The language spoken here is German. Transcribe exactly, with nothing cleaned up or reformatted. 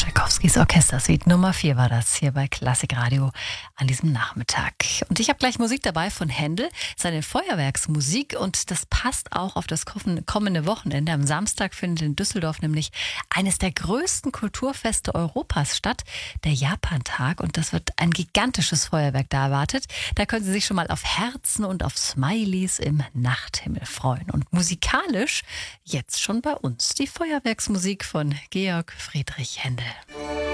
Tchaikovskys Orchestersuite Nummer vier war das hier bei Klassikradio an diesem Nachmittag. Und ich habe gleich Musik dabei von Händel, seine Feuerwerksmusik, und das passt auch auf das kommende Wochenende. Am Samstag findet in Düsseldorf nämlich eines der größten Kulturfeste Europas statt, der Japantag, und das wird ein gigantisches Feuerwerk da erwartet. Da können Sie sich schon mal auf Herzen und auf Smileys im Nachthimmel freuen. Und musikalisch jetzt schon bei uns die Feuerwerksmusik von Georg Friedrich Händel.